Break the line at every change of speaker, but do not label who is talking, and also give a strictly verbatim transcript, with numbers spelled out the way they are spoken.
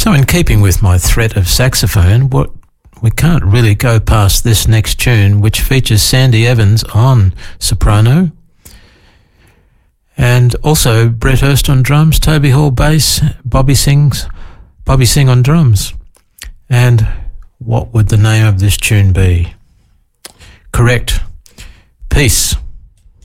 So in keeping with my threat of saxophone, what we can't really go past this next tune, which features Sandy Evans on soprano, and also Brett Hurst on drums, Toby Hall bass, Bobby sings, Bobby Sing on drums. And what would the name of this tune be? Correct. Peace.